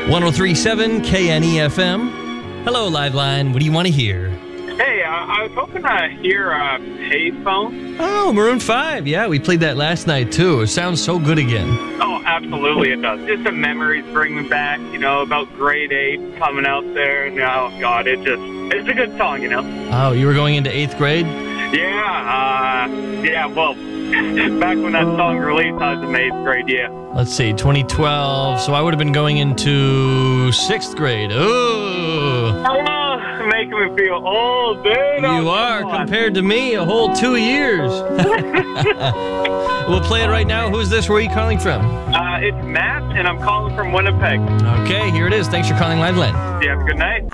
1037 KNEFM. Hello, Liveline. What do you want to hear? Hey, I was hoping to hear Payphone. Oh, Maroon 5. Yeah, we played that last night, too. It sounds so good again. Oh, absolutely it does. Just the memories bring me back, about grade 8 coming out there. And, oh, God, it's a good song, Oh, you were going into 8th grade? Yeah, well, back when that song released, I was in 8th grade, yeah. Let's see, 2012. So I would have been going into 6th grade. Ooh. Oh, making me feel old, dude. You are, compared to me, a whole 2 years. We'll play it right now. Who's this? Where are you calling from? It's Matt, and I'm calling from Winnipeg. Okay, here it is. Thanks for calling Liveline. You have a good night.